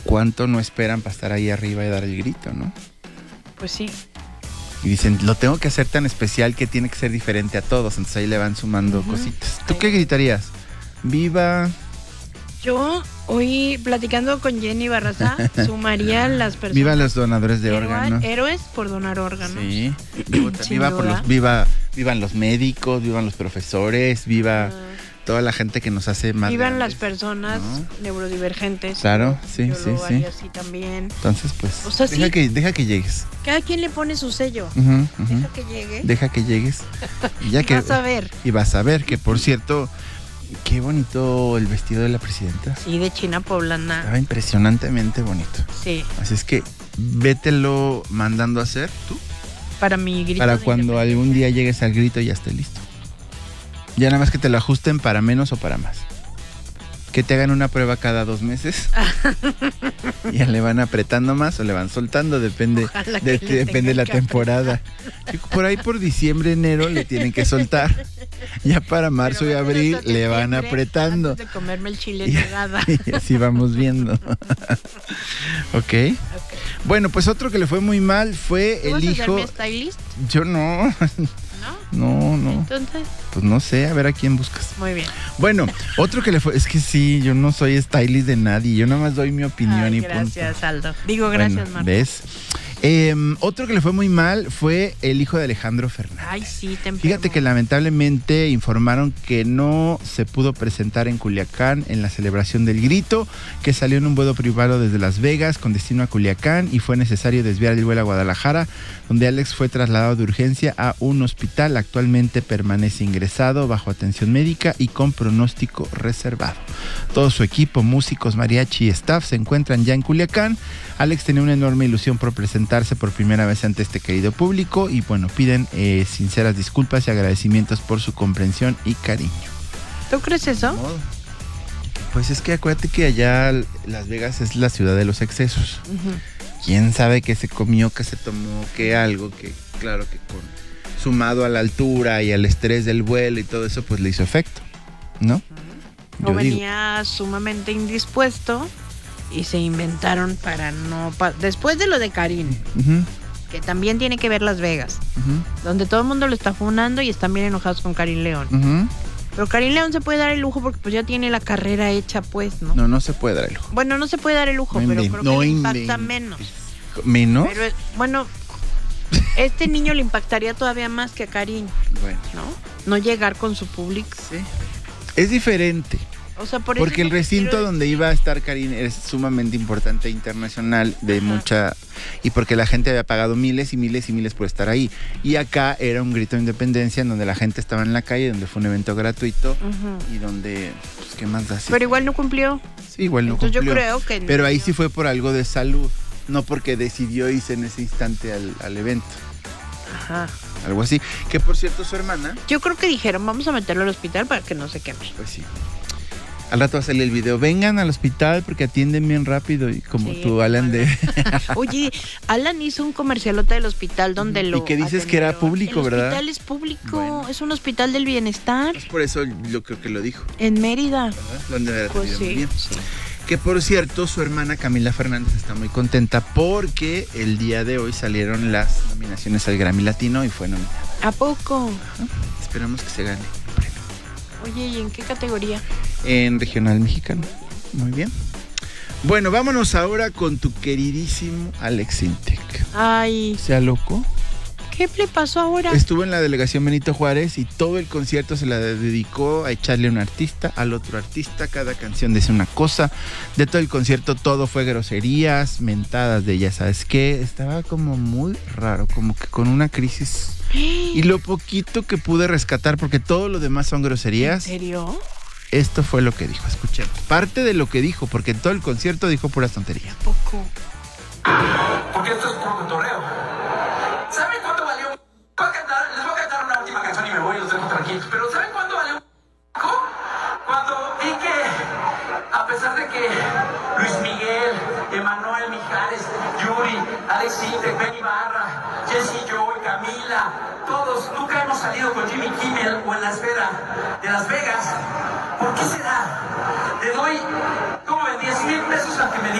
¿cuánto no esperan para estar ahí arriba y dar el grito, no? Pues sí. Y dicen, lo tengo que hacer tan especial que tiene que ser diferente a todos. Entonces ahí le van sumando cositas. ¿Tú qué gritarías? ¡Viva! Yo, hoy platicando con Jenny Barraza, sumaría las personas. ¡Viva los donadores de órganos! Héroes por donar órganos. Sí. Vivan los médicos, vivan los profesores, viva toda la gente que nos hace más vivan grandes, las personas neurodivergentes. Claro, sí, yo sí, lo sí. haría así también. Entonces, pues, o sea, deja que llegues. Cada quien le pone su sello. Deja que llegue. Deja que llegues. Y ya que vas a ver. Y vas a ver que, por cierto, qué bonito el vestido de la presidenta. Sí, de China poblana. Estaba impresionantemente bonito. Sí. Así es que vételo mandando a hacer tú. Para mi grito. Para cuando algún día llegues al grito ya esté listo. Ya nada más que te lo ajusten para menos o para más. Que te hagan una prueba cada 2 meses. Ya le van apretando más o le van soltando, depende de la temporada. Por ahí por diciembre, enero le tienen que soltar. Ya para marzo y abril le van apretando. Antes de comerme el chile en nogada. Y así vamos viendo. Ok. Bueno, pues otro que le fue muy mal fue el hijo. ¿Vas a ser mi stylist? Yo no. No. Entonces. Pues no sé, a ver a quién buscas. Muy bien. Bueno, otro que le fue, es que sí, yo no soy stylist de nadie, yo nada más doy mi opinión y punto. Gracias, Aldo. Digo, gracias, Marta. ¿Ves? Otro que le fue muy mal fue el hijo de Alejandro Fernández. Ay, sí, te enfermo. Fíjate que lamentablemente informaron que no se pudo presentar en Culiacán en la celebración del grito, que salió en un vuelo privado desde Las Vegas con destino a Culiacán y fue necesario desviar el vuelo a Guadalajara, donde Alex fue trasladado de urgencia a un hospital. Actualmente permanece ingresado bajo atención médica y con pronóstico reservado. Todo su equipo, músicos, mariachi y staff se encuentran ya en Culiacán. Alex tenía una enorme ilusión por presentarse por primera vez ante este querido público y bueno, piden sinceras disculpas y agradecimientos por su comprensión y cariño. ¿Tú crees eso? Pues es que acuérdate que allá Las Vegas es la ciudad de los excesos. ¿Quién sabe qué se comió, qué se tomó, qué algo? Que claro que sumado a la altura y al estrés del vuelo y todo eso, pues le hizo efecto, ¿no? O venía sumamente indispuesto y se inventaron para no... Después de lo de Karim, que también tiene que ver Las Vegas, donde todo el mundo lo está funando y están bien enojados con Karim León. Pero Karim León se puede dar el lujo porque pues ya tiene la carrera hecha, pues, ¿no? No se puede dar el lujo. Bueno, no se puede dar el lujo, pero creo que le impacta menos. ¿Menos? Pero, bueno, este niño le impactaría todavía más que a Karim. Bueno. No llegar con su público. Sí. Es diferente. O sea, porque el recinto donde iba a estar Karim es sumamente importante internacional, de mucha, y porque la gente había pagado miles y miles y miles por estar ahí. Y acá era un grito de independencia en donde la gente estaba en la calle, donde fue un evento gratuito y donde, pues, ¿qué más da? Pero igual no cumplió. Sí, igual no cumplió. Yo creo que pero ahí sí fue por algo de salud, no porque decidió irse en ese instante al evento. Algo así. Que por cierto, su hermana... Yo creo que dijeron, vamos a meterlo al hospital para que no se queme. Pues sí. Al rato va a salir el video, vengan al hospital porque atienden bien rápido y como tú, Alan, de... Oye, Alan hizo un comercialote del hospital donde lo... Y que dices que era público, ¿verdad? El hospital es público, es un hospital del bienestar. Es por eso yo creo que lo dijo. En Mérida. Lo han de haber atendido muy bien. Sí. Que por cierto, su hermana Camila Fernández está muy contenta porque el día de hoy salieron las nominaciones al Grammy Latino y fue nominada. ¿A poco? Esperamos que se gane. Oye, ¿y en qué categoría? En regional mexicano. Muy bien. Bueno, vámonos ahora con tu queridísimo Alex Intec. Ay. ¿Sea loco? ¿Qué le pasó ahora? Estuvo en la delegación Benito Juárez y todo el concierto se la dedicó a echarle a un artista, al otro artista. Cada canción dice una cosa. De todo el concierto todo fue groserías, mentadas de ya sabes qué. Estaba como muy raro, como que con una crisis. Y lo poquito que pude rescatar, porque todo lo demás son groserías. ¿En serio? Esto fue lo que dijo, escuchemos. Parte de lo que dijo, porque en todo el concierto dijo puras tonterías. ¿A poco? Porque esto es puro cotorreo. ¿Saben cuánto valió? Les voy a cantar una última canción y me voy y los dejo tranquilos. Pero ¿saben cuánto valió? Cuando vi que, a pesar de que Luis Miguel, Emanuel Mijares, Yuri, Alex Intec, Benny Barra, Jessie Joy, Camila, todos nunca hemos salido con Jimmy Kimmel o en la esfera de Las Vegas. ¿Por qué será? Le doy, ¿cómo ven? 10,000 pesos al que me